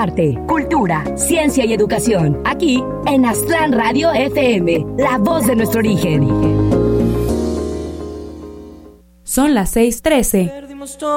arte, cultura, ciencia y educación. Aquí en Aztlán Radio FM, la voz de nuestro origen. Son las 6:13.